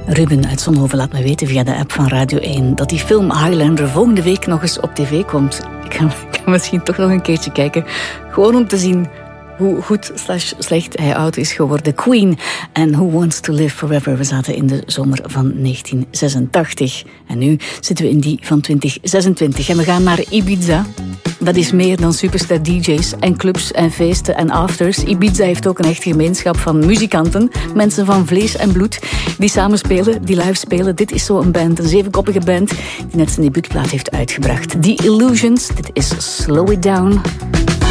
Ruben uit Zonhoven laat me weten via de app van Radio 1 dat die film Highlander volgende week nog eens op tv komt. Ik ga misschien toch nog een keertje kijken. Gewoon om te zien hoe goed / slecht hij oud is geworden. Queen en Who Wants to Live Forever. We zaten in de zomer van 1986. En nu zitten we in die van 2026. En we gaan naar Ibiza. Dat is meer dan superster DJ's en clubs en feesten en afters. Ibiza heeft ook een echte gemeenschap van muzikanten. Mensen van vlees en bloed die samen spelen, die live spelen. Dit is zo een band, een 7-koppige band die net zijn debuutplaat heeft uitgebracht. The Illusions, dit is Slow It Down.